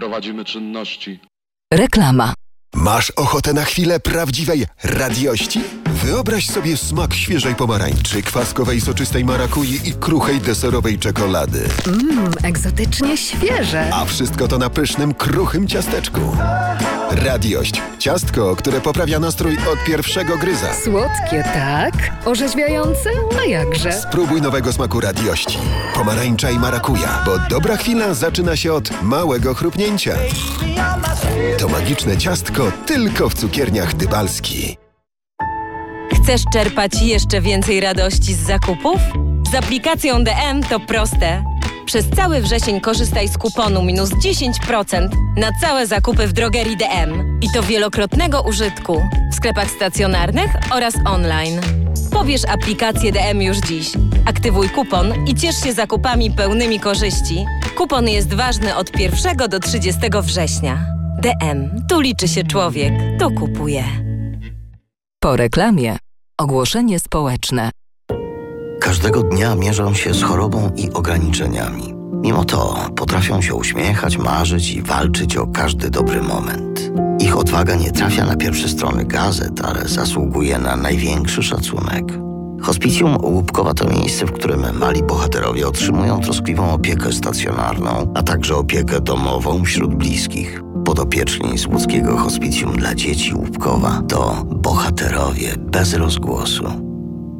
prowadzimy czynności. Reklama. Masz ochotę na chwilę prawdziwej radiości? Wyobraź sobie smak świeżej pomarańczy, kwaskowej soczystej marakui i kruchej deserowej czekolady. Egzotycznie świeże. A wszystko to na pysznym, kruchym ciasteczku. Radiość. Ciastko, które poprawia nastrój od pierwszego gryza. Słodkie, tak? Orzeźwiające? A jakże? Spróbuj nowego smaku radiości. Pomarańcza i marakuja, bo dobra chwila zaczyna się od małego chrupnięcia. To magiczne ciastko tylko w cukierniach Dybalski. Chcesz czerpać jeszcze więcej radości z zakupów? Z aplikacją DM to proste. Przez cały wrzesień korzystaj z kuponu minus 10% na całe zakupy w drogerii DM. I to wielokrotnego użytku w sklepach stacjonarnych oraz online. Pobierz aplikację DM już dziś. Aktywuj kupon i ciesz się zakupami pełnymi korzyści. Kupon jest ważny od 1 do 30 września. DM. Tu liczy się człowiek. Tu kupuje. Po reklamie. Ogłoszenie społeczne. Każdego dnia mierzą się z chorobą i ograniczeniami. Mimo to potrafią się uśmiechać, marzyć i walczyć o każdy dobry moment. Ich odwaga nie trafia na pierwsze strony gazet, ale zasługuje na największy szacunek. Hospicjum Łupkowa to miejsce, w którym mali bohaterowie otrzymują troskliwą opiekę stacjonarną, a także opiekę domową wśród bliskich. Podopieczni z łódzkiego hospicjum dla dzieci Łupkowa to bohaterowie bez rozgłosu.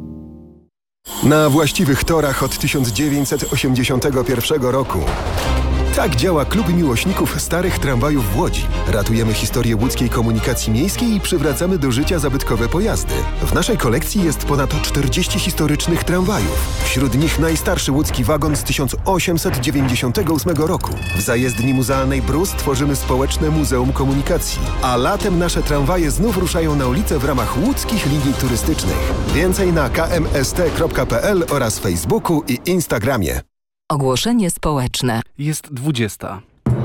Na właściwych torach od 1981 roku. Tak działa Klub Miłośników Starych Tramwajów w Łodzi. Ratujemy historię łódzkiej komunikacji miejskiej i przywracamy do życia zabytkowe pojazdy. W naszej kolekcji jest ponad 40 historycznych tramwajów. Wśród nich najstarszy łódzki wagon z 1898 roku. W zajezdni muzealnej Brus tworzymy społeczne Muzeum Komunikacji. A latem nasze tramwaje znów ruszają na ulicę w ramach łódzkich linii turystycznych. Więcej na kmst.pl oraz Facebooku i Instagramie. Ogłoszenie społeczne. Jest 20.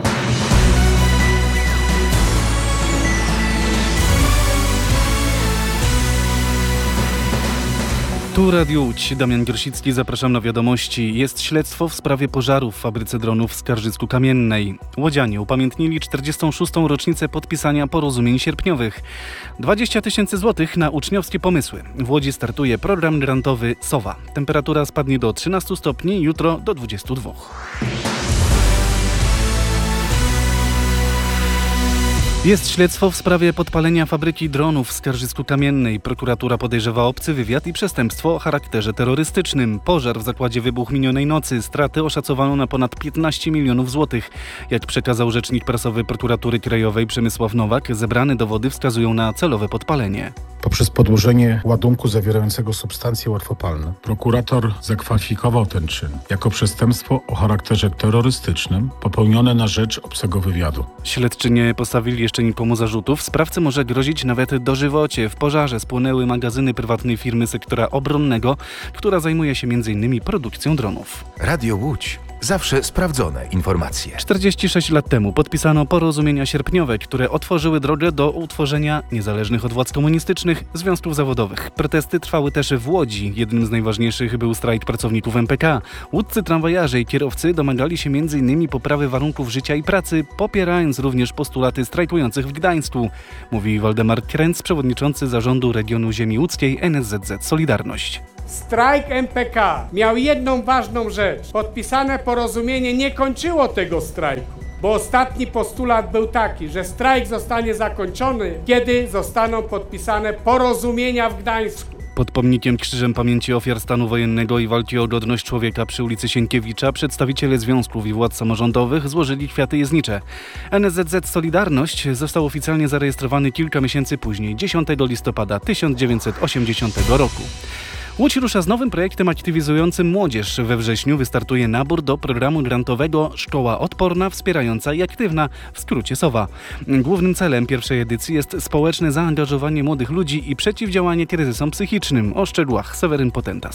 Tu Radio Łódź, Damian Grosicki, zapraszam na wiadomości. Jest śledztwo w sprawie pożaru w fabryce dronów w Skarżysku-Kamiennej. Łodzianie upamiętnili 46. rocznicę podpisania porozumień sierpniowych. 20 000 złotych na uczniowskie pomysły. W Łodzi startuje program grantowy SOWA. Temperatura spadnie do 13 stopni, jutro do 22. Jest śledztwo w sprawie podpalenia fabryki dronów w Skarżysku-Kamiennej. Prokuratura podejrzewa obcy wywiad i przestępstwo o charakterze terrorystycznym. Pożar w zakładzie wybuchł minionej nocy. Straty oszacowano na ponad 15 milionów złotych. Jak przekazał rzecznik prasowy Prokuratury Krajowej Przemysław Nowak, zebrane dowody wskazują na celowe podpalenie. Poprzez podłożenie ładunku zawierającego substancje łatwopalne prokurator zakwalifikował ten czyn jako przestępstwo o charakterze terrorystycznym popełnione na rzecz obcego wywiadu. Śledczy nie postawili jeszcze nikomu zarzutów. Sprawcy może grozić nawet dożywocie. W pożarze spłonęły magazyny prywatnej firmy sektora obronnego, która zajmuje się m.in. produkcją dronów. Radio Łódź. Zawsze sprawdzone informacje. 46 lat temu podpisano porozumienia sierpniowe, które otworzyły drogę do utworzenia niezależnych od władz komunistycznych związków zawodowych. Protesty trwały też w Łodzi. Jednym z najważniejszych był strajk pracowników MPK. Łódzcy tramwajarze i kierowcy domagali się m.in. poprawy warunków życia i pracy, popierając również postulaty strajkujących w Gdańsku, mówi Waldemar Kręc, przewodniczący zarządu regionu ziemi łódzkiej NSZZ Solidarność. Strajk MPK miał jedną ważną rzecz. Podpisane porozumienie nie kończyło tego strajku, bo ostatni postulat był taki, że strajk zostanie zakończony, kiedy zostaną podpisane porozumienia w Gdańsku. Pod pomnikiem Krzyżem Pamięci Ofiar Stanu Wojennego i Walki o Godność Człowieka przy ulicy Sienkiewicza przedstawiciele związków i władz samorządowych złożyli kwiaty jeznicze. NSZZ Solidarność został oficjalnie zarejestrowany kilka miesięcy później, 10 listopada 1980 roku. Łódź rusza z nowym projektem aktywizującym młodzież. We wrześniu wystartuje nabór do programu grantowego Szkoła Odporna, Wspierająca i Aktywna, w skrócie SOWA. Głównym celem pierwszej edycji jest społeczne zaangażowanie młodych ludzi i przeciwdziałanie kryzysom psychicznym. O szczegółach Seweryn Potentas.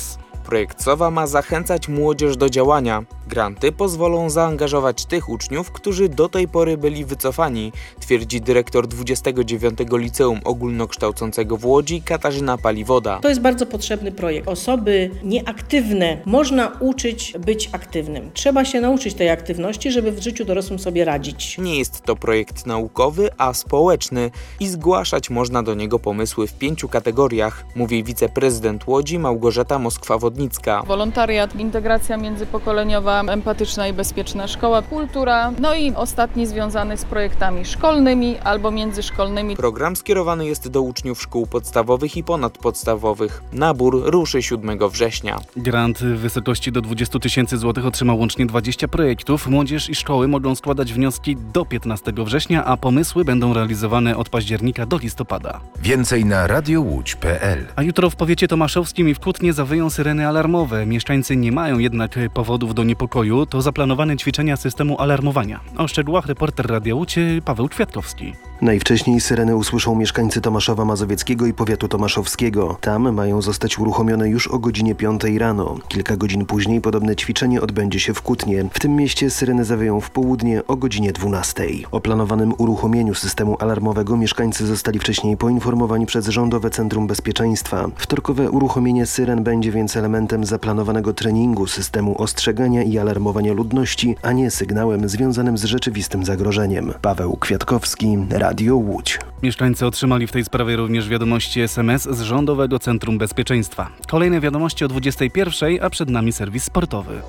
Projekt SOWA ma zachęcać młodzież do działania. Granty pozwolą zaangażować tych uczniów, którzy do tej pory byli wycofani, twierdzi dyrektor 29 Liceum Ogólnokształcącego w Łodzi Katarzyna Paliwoda. To jest bardzo potrzebny projekt. Osoby nieaktywne można uczyć być aktywnym. Trzeba się nauczyć tej aktywności, żeby w życiu dorosłym sobie radzić. Nie jest to projekt naukowy, a społeczny i zgłaszać można do niego pomysły w 5 kategoriach, mówi wiceprezydent Łodzi Małgorzata Moskwa-Wodnicka. Wolontariat, integracja międzypokoleniowa, empatyczna i bezpieczna szkoła, kultura, no i ostatni związany z projektami szkolnymi albo międzyszkolnymi. Program skierowany jest do uczniów szkół podstawowych i ponadpodstawowych. Nabór ruszy 7 września. Grant w wysokości do 20 000 złotych otrzyma łącznie 20 projektów. Młodzież i szkoły mogą składać wnioski do 15 września, a pomysły będą realizowane od października do listopada. Więcej na radiołódź.pl. A jutro w powiecie tomaszowskim i w Kutnie zawyją syreny alarmowe. Mieszkańcy nie mają jednak powodów do niepokoju. To zaplanowane ćwiczenia systemu alarmowania. O szczegółach reporter Radia Łódź Paweł Kwiatkowski. Najwcześniej syreny usłyszą mieszkańcy Tomaszowa Mazowieckiego i powiatu tomaszowskiego. Tam mają zostać uruchomione już o godzinie 5 rano. Kilka godzin później podobne ćwiczenie odbędzie się w Kutnie. W tym mieście syreny zawyją w południe o godzinie 12. O planowanym uruchomieniu systemu alarmowego mieszkańcy zostali wcześniej poinformowani przez Rządowe Centrum Bezpieczeństwa. Wtorkowe uruchomienie syren będzie więc elementem zaplanowanego treningu systemu ostrzegania i alarmowania ludności, a nie sygnałem związanym z rzeczywistym zagrożeniem. Paweł Kwiatkowski, Radio Łódź. Mieszkańcy otrzymali w tej sprawie również wiadomości SMS z Rządowego Centrum Bezpieczeństwa. Kolejne wiadomości o 21:00, a przed nami serwis sportowy.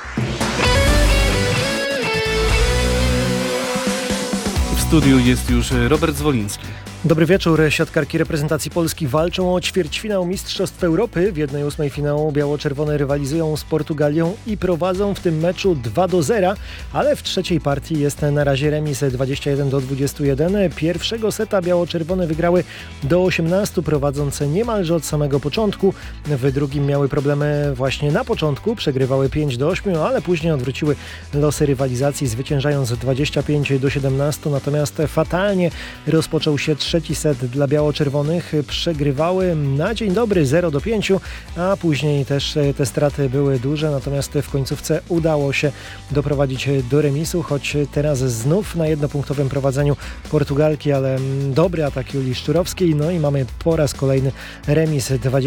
W studiu jest już Robert Zwoliński. Dobry wieczór. Siatkarki reprezentacji Polski walczą o ćwierćfinał Mistrzostw Europy. W 1/8 finału biało-czerwone rywalizują z Portugalią i prowadzą w tym meczu 2-0, ale w trzeciej partii jest na razie remis 21-21. Pierwszego seta biało-czerwone wygrały do 18, prowadząc niemalże od samego początku. W drugim miały problemy właśnie na początku, przegrywały 5-8, ale później odwróciły losy rywalizacji, zwyciężając 25-17, natomiast fatalnie rozpoczął się trzeci set dla biało-czerwonych. Przegrywały na dzień dobry 0-5, a później też te straty były duże, natomiast w końcówce udało się doprowadzić do remisu, choć teraz znów na jednopunktowym prowadzeniu Portugalki, ale dobry atak Julii Szczurowskiej, no i mamy po raz kolejny remis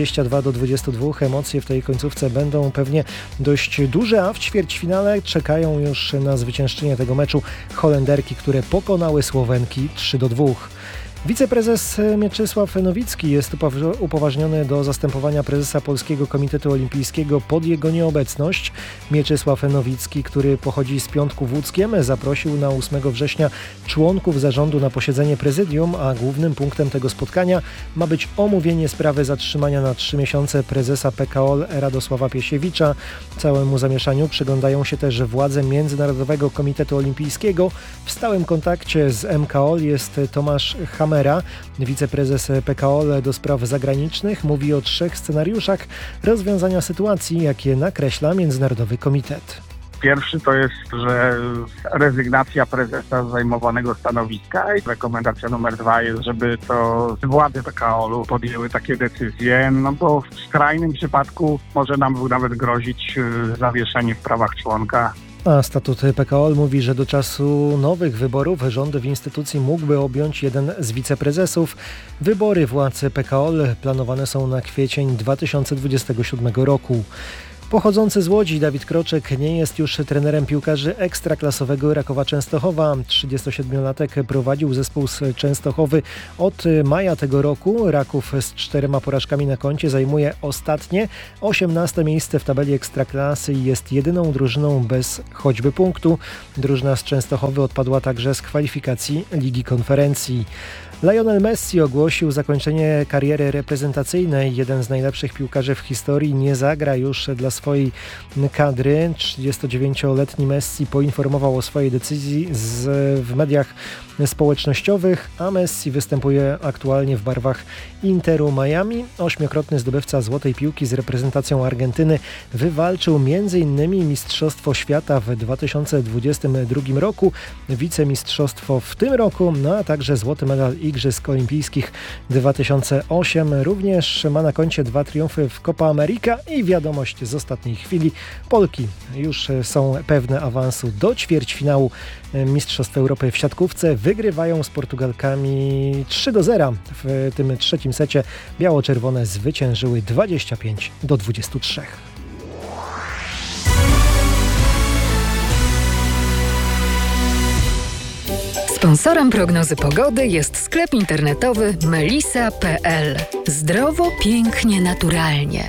22-22. Emocje w tej końcówce będą pewnie dość duże, a w ćwierćfinale czekają już na zwyciężczynię tego meczu Holenderki, które pokonały Słowenki 3-2. Wiceprezes Mieczysław Nowicki jest upoważniony do zastępowania prezesa Polskiego Komitetu Olimpijskiego pod jego nieobecność. Mieczysław Nowicki, który pochodzi z Piątków Łódzkiem, zaprosił na 8 września członków zarządu na posiedzenie prezydium, a głównym punktem tego spotkania ma być omówienie sprawy zatrzymania na 3 miesiące prezesa PKOL Radosława Piesiewicza. Całemu zamieszaniu przyglądają się też władze Międzynarodowego Komitetu Olimpijskiego. W stałym kontakcie z MKOL jest Tomasz Hamera, wiceprezes PKOL do spraw zagranicznych, mówi o 3 scenariuszach rozwiązania sytuacji, jakie nakreśla Międzynarodowy Komitet. Pierwszy to jest, że rezygnacja prezesa z zajmowanego stanowiska i rekomendacja numer 2 jest, żeby to władze PKOL-u podjęły takie decyzje, no bo w skrajnym przypadku może nam nawet grozić zawieszenie w prawach członka. A statut PKOL mówi, że do czasu nowych wyborów rząd w instytucji mógłby objąć jeden z wiceprezesów. Wybory władz PKOL planowane są na kwiecień 2027 roku. Pochodzący z Łodzi Dawid Kroczek nie jest już trenerem piłkarzy ekstraklasowego Rakowa Częstochowa. 37-latek prowadził zespół z Częstochowy od maja tego roku. Raków z 4 porażkami na koncie zajmuje ostatnie 18 miejsce w tabeli ekstraklasy i jest jedyną drużyną bez choćby punktu. Drużyna z Częstochowy odpadła także z kwalifikacji Ligi Konferencji. Lionel Messi ogłosił zakończenie kariery reprezentacyjnej. Jeden z najlepszych piłkarzy w historii nie zagra już dla swojej kadry. 39-letni Messi poinformował o swojej decyzji w mediach społecznościowych, a Messi występuje aktualnie w barwach Interu Miami. 8-krotny zdobywca Złotej Piłki z reprezentacją Argentyny wywalczył m.in. Mistrzostwo Świata w 2022 roku, wicemistrzostwo w tym roku, no a także złoty medal Igrzysk Olimpijskich 2008. Również ma na koncie 2 triumfy w Copa America i wiadomość z ostatniej chwili. Polki już są pewne awansu do ćwierćfinału Mistrzostw Europy w siatkówce. Wygrywają z Portugalkami 3-0. W tym trzecim secie biało-czerwone zwyciężyły 25-23. Sponsorem prognozy pogody jest sklep internetowy melisa.pl. Zdrowo, pięknie, naturalnie.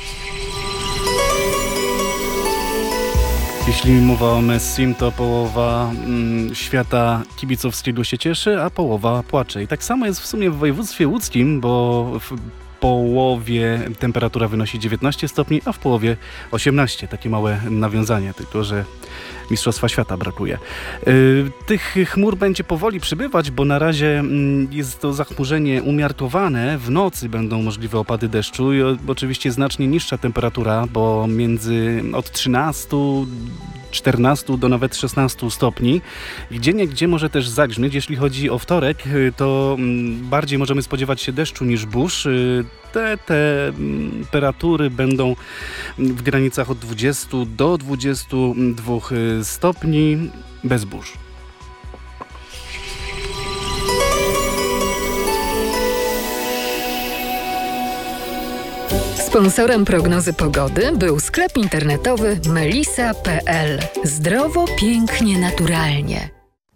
Jeśli mowa o Messim, to połowa świata kibicowskiego się cieszy, a połowa płacze. I tak samo jest w sumie w województwie łódzkim, bo w połowie temperatura wynosi 19 stopni, a w połowie 18. Takie małe nawiązanie, tylko że Mistrzostwa Świata brakuje. Tych chmur będzie powoli przybywać, bo na razie jest to zachmurzenie umiarkowane. W nocy będą możliwe opady deszczu i oczywiście znacznie niższa temperatura, bo od 13 14 do nawet 16 stopni. Gdzie może też zagrzmieć. Jeśli chodzi o wtorek, to bardziej możemy spodziewać się deszczu niż burz. Te temperatury będą w granicach od 20 do 22 stopni bez burz. Sponsorem prognozy pogody był sklep internetowy melisa.pl. Zdrowo, pięknie, naturalnie.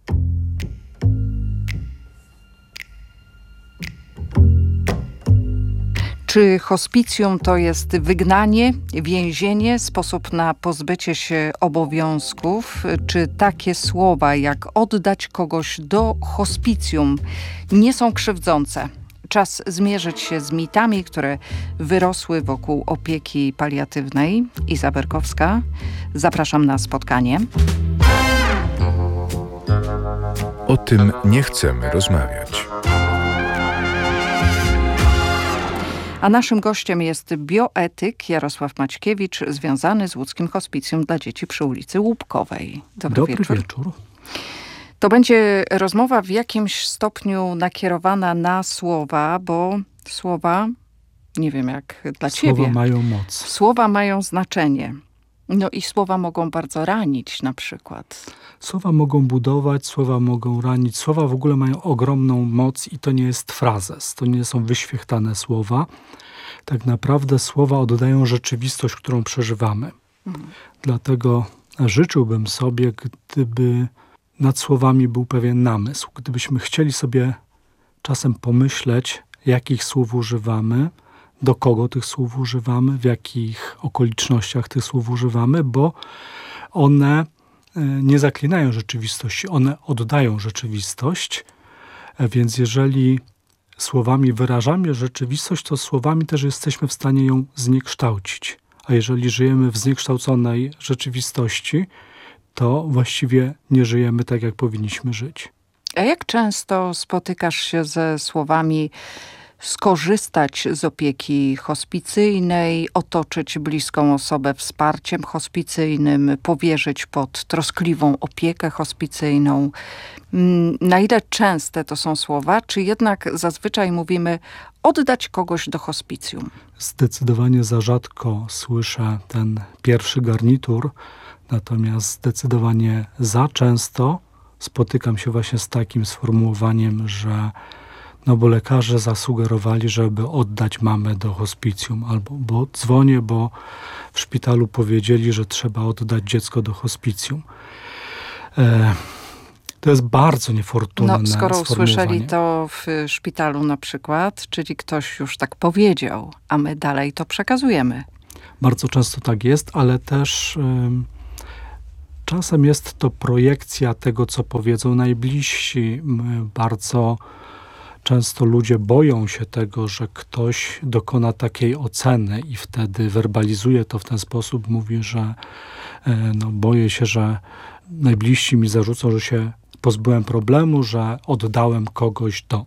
Czy hospicjum to jest wygnanie, więzienie, sposób na pozbycie się obowiązków? Czy takie słowa jak oddać kogoś do hospicjum nie są krzywdzące? Czas zmierzyć się z mitami, które wyrosły wokół opieki paliatywnej. Iza Berkowska. Zapraszam na spotkanie. O tym nie chcemy rozmawiać. A naszym gościem jest bioetyk Jarosław Maćkiewicz, związany z Łódzkim Hospicjum dla Dzieci przy ulicy Łupkowej. Dobry wieczór. To będzie rozmowa w jakimś stopniu nakierowana na słowa, bo słowa, nie wiem jak dla ciebie. Słowa mają moc. Słowa mają znaczenie. No i słowa mogą bardzo ranić na przykład. Słowa mogą budować, słowa mogą ranić. Słowa w ogóle mają ogromną moc i to nie jest frazes, to nie są wyświechtane słowa. Tak naprawdę słowa oddają rzeczywistość, którą przeżywamy. Dlatego życzyłbym sobie, gdyby nad słowami był pewien namysł. Gdybyśmy chcieli sobie czasem pomyśleć, jakich słów używamy, do kogo tych słów używamy, w jakich okolicznościach tych słów używamy, bo one nie zaklinają rzeczywistości, one oddają rzeczywistość, więc jeżeli słowami wyrażamy rzeczywistość, to słowami też jesteśmy w stanie ją zniekształcić. A jeżeli żyjemy w zniekształconej rzeczywistości, to właściwie nie żyjemy tak, jak powinniśmy żyć. A jak często spotykasz się ze słowami skorzystać z opieki hospicyjnej, otoczyć bliską osobę wsparciem hospicyjnym, powierzyć pod troskliwą opiekę hospicyjną? Na ile częste to są słowa, czy jednak zazwyczaj mówimy oddać kogoś do hospicjum? Zdecydowanie za rzadko słyszę ten pierwszy garnitur, natomiast zdecydowanie za często spotykam się właśnie z takim sformułowaniem, że bo lekarze zasugerowali, żeby oddać mamę do hospicjum, albo bo dzwonię, bo w szpitalu powiedzieli, że trzeba oddać dziecko do hospicjum. To jest bardzo niefortunne skoro usłyszeli to w szpitalu na przykład, czyli ktoś już tak powiedział, a my dalej to przekazujemy. Bardzo często tak jest, ale też czasem jest to projekcja tego, co powiedzą najbliżsi. Bardzo często ludzie boją się tego, że ktoś dokona takiej oceny i wtedy werbalizuje to w ten sposób, mówi, że boję się, że najbliżsi mi zarzucą, że się pozbyłem problemu, że oddałem kogoś do.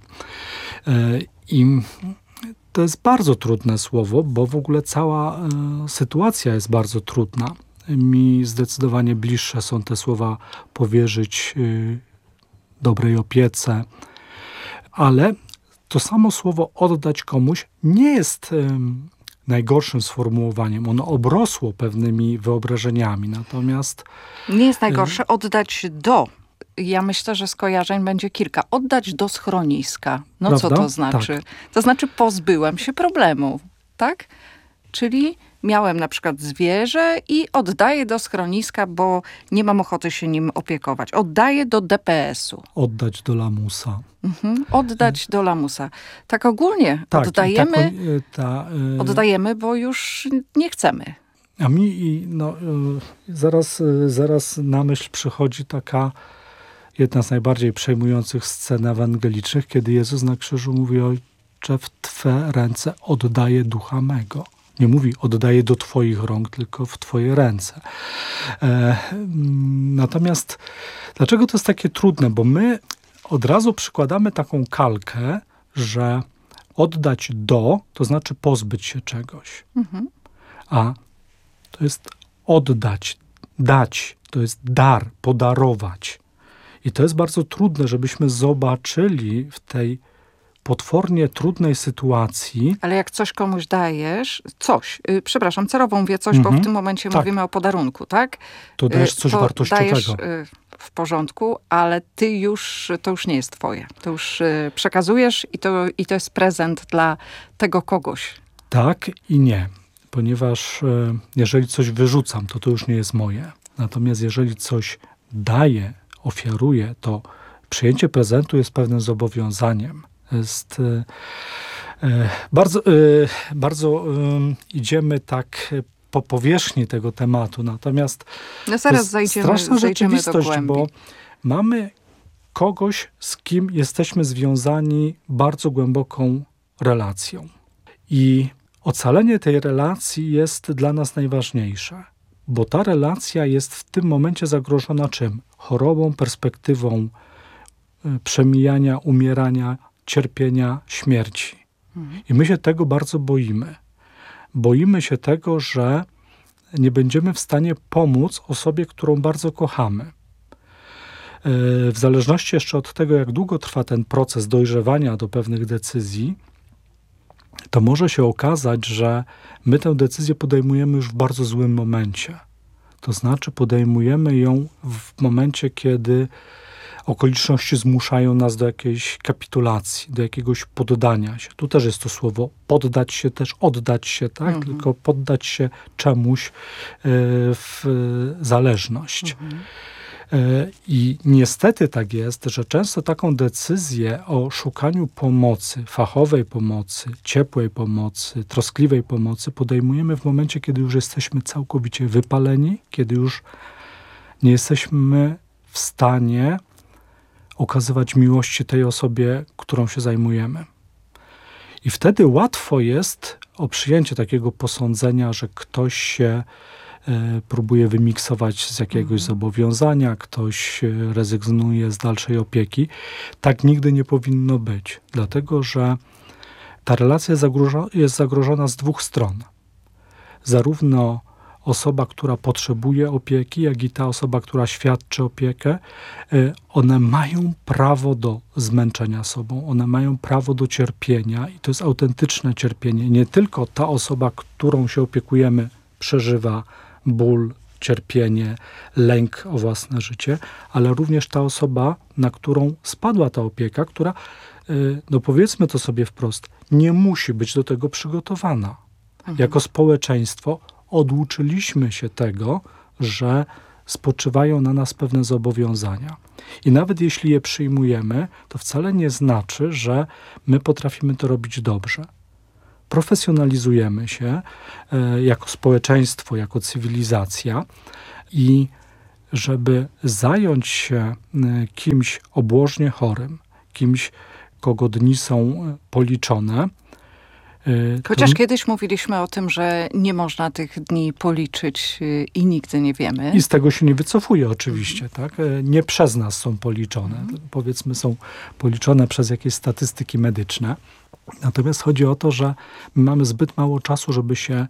I to jest bardzo trudne słowo, bo w ogóle cała sytuacja jest bardzo trudna. Mi zdecydowanie bliższe są te słowa powierzyć dobrej opiece, Ale to samo słowo oddać komuś nie jest najgorszym sformułowaniem. Ono obrosło pewnymi wyobrażeniami, natomiast... Nie jest najgorsze oddać do. Ja myślę, że skojarzeń będzie kilka. Oddać do schroniska. No Prawda? co to znaczy? Tak. To znaczy pozbyłem się problemu, tak? Czyli miałem na przykład zwierzę i oddaję do schroniska, bo nie mam ochoty się nim opiekować. Oddaję do DPS-u. Oddać do lamusa. Oddać do lamusa. Tak ogólnie Tak, oddajemy, oddajemy, bo już nie chcemy. A mi zaraz na myśl przychodzi taka jedna z najbardziej przejmujących scen ewangelicznych, kiedy Jezus na krzyżu mówi: Ojcze, w Twe ręce oddaję ducha mego. Nie mówi oddaję do Twoich rąk, tylko w Twoje ręce. Natomiast dlaczego to jest takie trudne? Bo my od razu przykładamy taką kalkę, że oddać do, to znaczy pozbyć się czegoś. A to jest oddać, dać, to jest dar, podarować. I to jest bardzo trudne, żebyśmy zobaczyli w tej potwornie trudnej sytuacji. Ale jak coś komuś dajesz, przepraszam, celowo mówię coś, bo w tym momencie mówimy o podarunku, tak? To dajesz coś wartościowego. Dajesz w porządku, ale to już nie jest twoje. To już przekazujesz i to jest prezent dla tego kogoś. Tak i nie. Ponieważ jeżeli coś wyrzucam, to już nie jest moje. Natomiast jeżeli coś daję, ofiaruję, to przyjęcie prezentu jest pewnym zobowiązaniem. Jest bardzo idziemy tak po powierzchni tego tematu. Natomiast zaraz zajdziemy rzeczywistość, do głębi. bo mamy kogoś, z kim jesteśmy związani bardzo głęboką relacją. I ocalenie tej relacji jest dla nas najważniejsze, bo ta relacja jest w tym momencie zagrożona czym? Chorobą, perspektywą przemijania, umierania, cierpienia, śmierci. I my się tego bardzo boimy. Boimy się tego, że nie będziemy w stanie pomóc osobie, którą bardzo kochamy. W zależności jeszcze od tego, jak długo trwa ten proces dojrzewania do pewnych decyzji, to może się okazać, że my tę decyzję podejmujemy już w bardzo złym momencie. To znaczy podejmujemy ją w momencie, kiedy okoliczności zmuszają nas do jakiejś kapitulacji, do jakiegoś poddania się. Tu też jest to słowo poddać się, też oddać się, tak? Tylko poddać się czemuś w zależność. I niestety tak jest, że często taką decyzję o szukaniu pomocy, fachowej pomocy, ciepłej pomocy, troskliwej pomocy podejmujemy w momencie, kiedy już jesteśmy całkowicie wypaleni, kiedy już nie jesteśmy w stanie okazywać miłości tej osobie, którą się zajmujemy. I wtedy łatwo jest o przyjęcie takiego posądzenia, że ktoś się próbuje wymiksować z jakiegoś zobowiązania, ktoś rezygnuje z dalszej opieki. Tak nigdy nie powinno być, dlatego że ta relacja jest zagrożona z dwóch stron. Zarówno osoba, która potrzebuje opieki, jak i ta osoba, która świadczy opiekę, one mają prawo do zmęczenia sobą, one mają prawo do cierpienia i to jest autentyczne cierpienie. Nie tylko ta osoba, którą się opiekujemy, przeżywa ból, cierpienie, lęk o własne życie, ale również ta osoba, na którą spadła ta opieka, która, no powiedzmy to sobie wprost, nie musi być do tego przygotowana. Jako społeczeństwo oduczyliśmy się tego, że spoczywają na nas pewne zobowiązania. I nawet jeśli je przyjmujemy, to wcale nie znaczy, że my potrafimy to robić dobrze. Profesjonalizujemy się jako społeczeństwo, jako cywilizacja i żeby zająć się kimś obłożnie chorym, kimś, kogo dni są policzone. Chociaż kiedyś mówiliśmy o tym, że nie można tych dni policzyć i nigdy nie wiemy. I z tego się nie wycofuje oczywiście, tak? Nie przez nas są policzone. Powiedzmy, są policzone przez jakieś statystyki medyczne. Natomiast chodzi o to, że mamy zbyt mało czasu, żeby się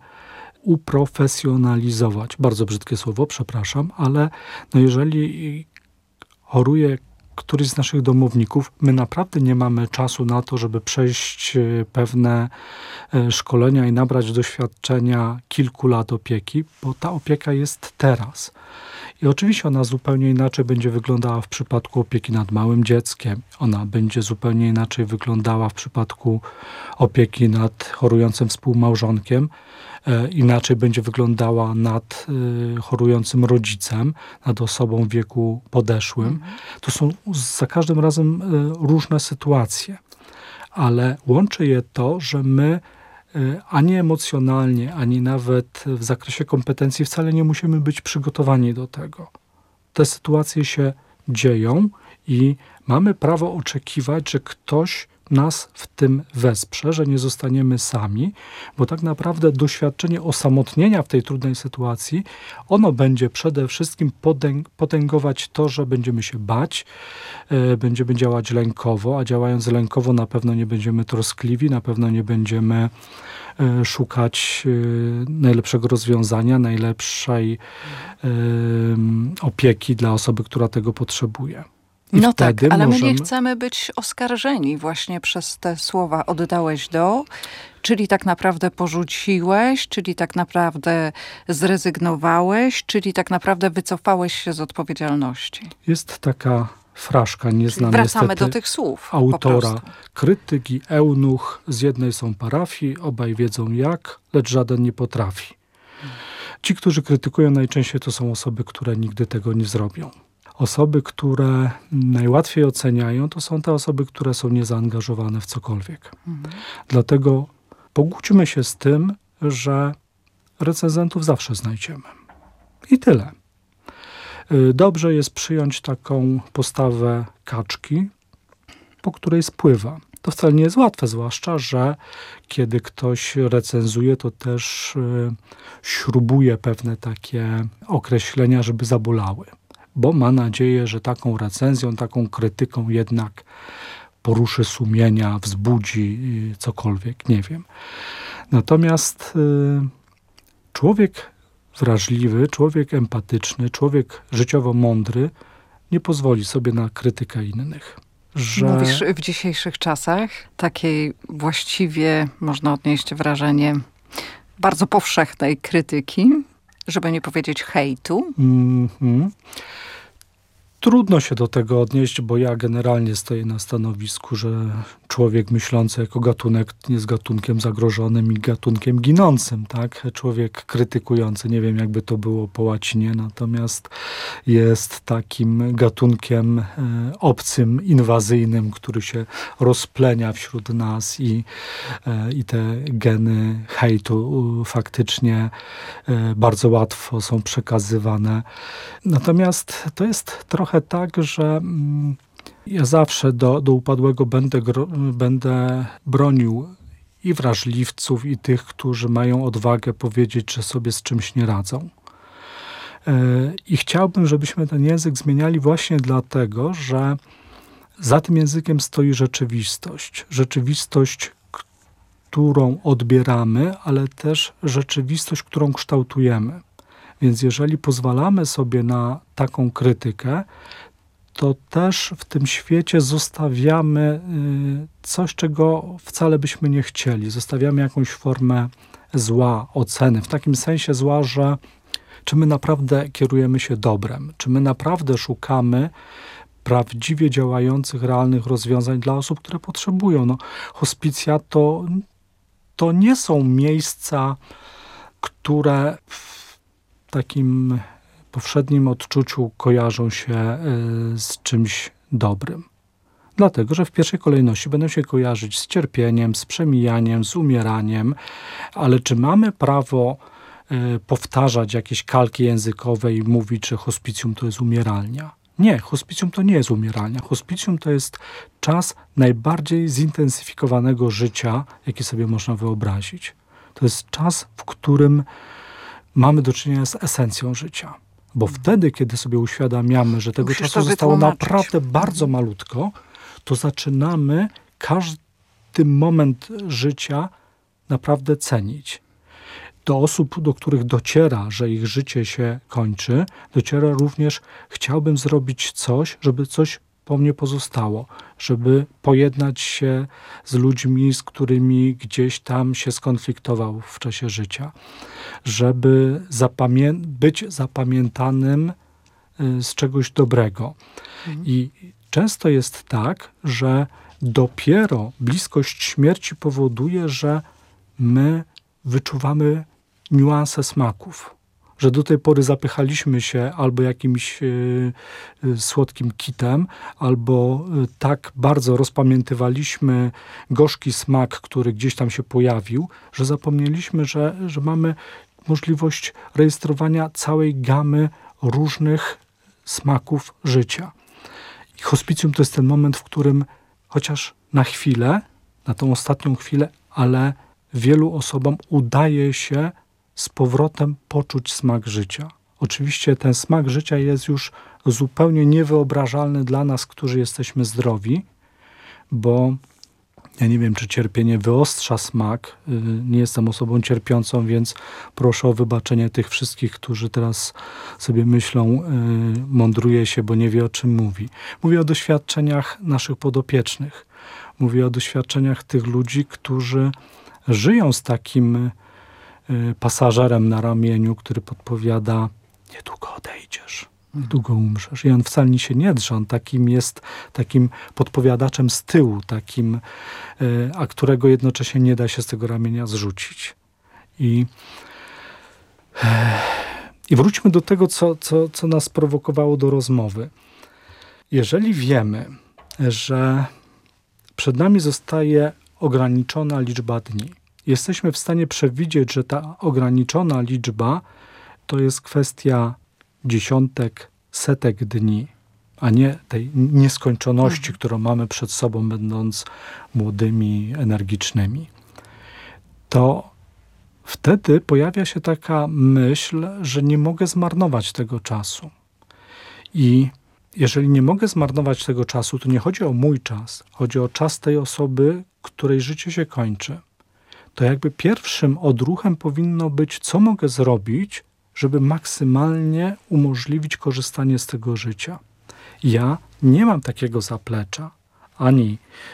uprofesjonalizować. Bardzo brzydkie słowo, przepraszam, ale no jeżeli choruje któryś z naszych domowników, my naprawdę nie mamy czasu na to, żeby przejść pewne szkolenia i nabrać doświadczenia kilku lat opieki, bo ta opieka jest teraz. I oczywiście ona zupełnie inaczej będzie wyglądała w przypadku opieki nad małym dzieckiem. Ona będzie zupełnie inaczej wyglądała w przypadku opieki nad chorującym współmałżonkiem. Inaczej będzie wyglądała nad chorującym rodzicem, nad osobą w wieku podeszłym. To są za każdym razem różne sytuacje. Ale łączy je to, że my ani emocjonalnie, ani nawet w zakresie kompetencji wcale nie musimy być przygotowani do tego. Te sytuacje się dzieją i mamy prawo oczekiwać, że ktoś nas w tym wesprze, że nie zostaniemy sami, bo tak naprawdę doświadczenie osamotnienia w tej trudnej sytuacji, ono będzie przede wszystkim potęgować to, że będziemy się bać, będziemy działać lękowo, a działając lękowo na pewno nie będziemy troskliwi, na pewno nie będziemy szukać najlepszego rozwiązania, najlepszej opieki dla osoby, która tego potrzebuje. I no tak, ale my nie chcemy być oskarżeni właśnie przez te słowa oddałeś do, czyli tak naprawdę porzuciłeś, czyli tak naprawdę zrezygnowałeś, czyli tak naprawdę wycofałeś się z odpowiedzialności. Jest taka fraszka nieznana wracamy do tych słów autora. Krytyk i eunuch z jednej są parafii, obaj wiedzą jak, lecz żaden nie potrafi. Ci, którzy krytykują, najczęściej to są osoby, które nigdy tego nie zrobią. Osoby, które najłatwiej oceniają, to są te osoby, które są niezaangażowane w cokolwiek. Dlatego pogódźmy się z tym, że recenzentów zawsze znajdziemy. I tyle. Dobrze jest przyjąć taką postawę kaczki, po której spływa. To wcale nie jest łatwe, zwłaszcza, że kiedy ktoś recenzuje, to też śrubuje pewne takie określenia, żeby zabolały. Bo ma nadzieję, że taką recenzją, taką krytyką jednak poruszy sumienia, wzbudzi cokolwiek, nie wiem. Natomiast człowiek wrażliwy, człowiek empatyczny, człowiek życiowo mądry nie pozwoli sobie na krytykę innych. Mówisz w dzisiejszych czasach takiej właściwie, można odnieść wrażenie, bardzo powszechnej krytyki, żeby nie powiedzieć hejtu. Trudno się do tego odnieść, bo ja generalnie stoję na stanowisku, że człowiek myślący jako gatunek jest gatunkiem zagrożonym i gatunkiem ginącym, tak? Człowiek krytykujący, nie wiem jakby to było po łacinie, natomiast jest takim gatunkiem obcym, inwazyjnym, który się rozplenia wśród nas i te geny hejtu faktycznie bardzo łatwo są przekazywane. Natomiast to jest trochę tak, że ja zawsze do upadłego będę bronił i wrażliwców, i tych, którzy mają odwagę powiedzieć, że sobie z czymś nie radzą. I chciałbym, żebyśmy ten język zmieniali właśnie dlatego, że za tym językiem stoi rzeczywistość. Rzeczywistość, którą odbieramy, ale też rzeczywistość, którą kształtujemy. Więc jeżeli pozwalamy sobie na taką krytykę, to też w tym świecie zostawiamy coś, czego wcale byśmy nie chcieli. Zostawiamy jakąś formę zła, oceny. W takim sensie zła, że czy my naprawdę kierujemy się dobrem, czy my naprawdę szukamy prawdziwie działających, realnych rozwiązań dla osób, które potrzebują. No, hospicja to nie są miejsca, które w takim powszednim odczuciu kojarzą się z czymś dobrym. Dlatego, że w pierwszej kolejności będą się kojarzyć z cierpieniem, z przemijaniem, z umieraniem, ale czy mamy prawo powtarzać jakieś kalki językowe i mówić, że hospicjum to jest umieralnia? Nie, hospicjum to nie jest umieralnia. Hospicjum to jest czas najbardziej zintensyfikowanego życia, jaki sobie można wyobrazić. To jest czas, w którym mamy do czynienia z esencją życia. Bo wtedy, kiedy sobie uświadamiamy, że tego czasu zostało naprawdę bardzo malutko, to zaczynamy każdy moment życia naprawdę cenić. Do osób, do których dociera, że ich życie się kończy, dociera również chciałbym zrobić coś, żeby coś po mnie pozostało, żeby pojednać się z ludźmi, z którymi gdzieś tam się skonfliktował w czasie życia, żeby być zapamiętanym z czegoś dobrego. I często jest tak, że dopiero bliskość śmierci powoduje, że my wyczuwamy niuanse smaków. Że do tej pory zapychaliśmy się albo jakimś słodkim kitem, albo tak bardzo rozpamiętywaliśmy gorzki smak, który gdzieś tam się pojawił, że zapomnieliśmy, że mamy możliwość rejestrowania całej gamy różnych smaków życia. I hospicjum to jest ten moment, w którym chociaż na chwilę, na tą ostatnią chwilę, ale wielu osobom udaje się z powrotem poczuć smak życia. Oczywiście ten smak życia jest już zupełnie niewyobrażalny dla nas, którzy jesteśmy zdrowi, bo ja nie wiem, czy cierpienie wyostrza smak. Nie jestem osobą cierpiącą, więc proszę o wybaczenie tych wszystkich, którzy teraz sobie myślą, mądruje się, bo nie wie, o czym mówi. Mówię o doświadczeniach naszych podopiecznych. Mówię o doświadczeniach tych ludzi, którzy żyją z takim pasażerem na ramieniu, który podpowiada: niedługo odejdziesz, niedługo umrzesz. I on wcale się nie drze, on jest takim podpowiadaczem z tyłu, takim, a którego jednocześnie nie da się z tego ramienia zrzucić. I wróćmy do tego, co nas prowokowało do rozmowy. Jeżeli wiemy, że przed nami zostaje ograniczona liczba dni, jesteśmy w stanie przewidzieć, że ta ograniczona liczba to jest kwestia dziesiątek, setek dni, a nie tej nieskończoności, którą mamy przed sobą, będąc młodymi, energicznymi. To wtedy pojawia się taka myśl, że nie mogę zmarnować tego czasu. I jeżeli nie mogę zmarnować tego czasu, to nie chodzi o mój czas, chodzi o czas tej osoby, której życie się kończy. To jakby pierwszym odruchem powinno być, co mogę zrobić, żeby maksymalnie umożliwić korzystanie z tego życia. Ja nie mam takiego zaplecza, ani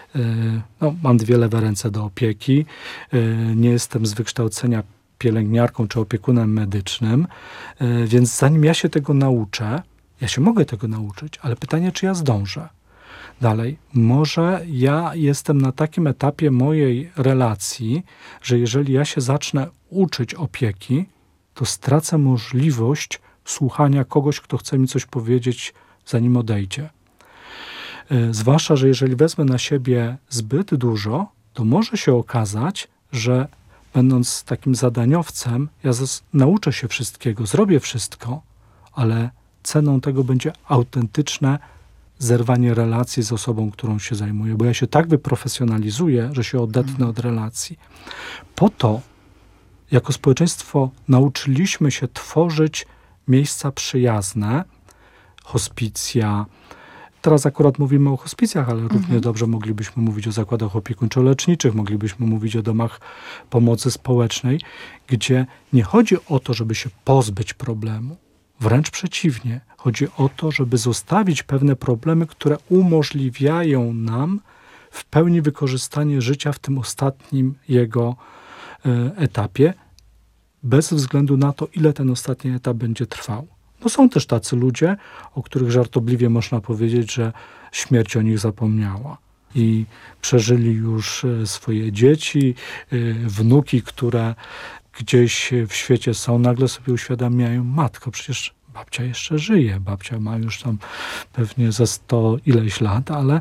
mam 2 lewe ręce do opieki, nie jestem z wykształcenia pielęgniarką czy opiekunem medycznym, więc zanim ja się tego nauczę, ja się mogę tego nauczyć, ale pytanie, czy ja zdążę. Dalej, może ja jestem na takim etapie mojej relacji, że jeżeli ja się zacznę uczyć opieki, to stracę możliwość słuchania kogoś, kto chce mi coś powiedzieć, zanim odejdzie. Zwłaszcza, że jeżeli wezmę na siebie zbyt dużo, to może się okazać, że będąc takim zadaniowcem, ja nauczę się wszystkiego, zrobię wszystko, ale ceną tego będzie autentyczne zerwanie relacji z osobą, którą się zajmuję, bo ja się tak wyprofesjonalizuję, że się odetnę od relacji. Po to, jako społeczeństwo, nauczyliśmy się tworzyć miejsca przyjazne, hospicja. Teraz akurat mówimy o hospicjach, ale równie dobrze moglibyśmy mówić o zakładach opiekuńczo-leczniczych, moglibyśmy mówić o domach pomocy społecznej, gdzie nie chodzi o to, żeby się pozbyć problemu. Wręcz przeciwnie. Chodzi o to, żeby zostawić pewne problemy, które umożliwiają nam w pełni wykorzystanie życia w tym ostatnim jego etapie, bez względu na to, ile ten ostatni etap będzie trwał. No są też tacy ludzie, o których żartobliwie można powiedzieć, że śmierć o nich zapomniała. I przeżyli już swoje dzieci, wnuki, które gdzieś w świecie są, nagle sobie uświadamiają: matko, przecież babcia jeszcze żyje, babcia ma już tam pewnie ze 100 ileś lat, ale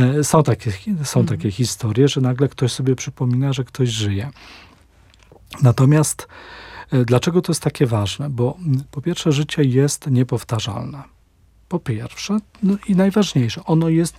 są takie historie, że nagle ktoś sobie przypomina, że ktoś żyje. Natomiast dlaczego to jest takie ważne? Bo po pierwsze, życie jest niepowtarzalne. Po pierwsze, i najważniejsze, ono jest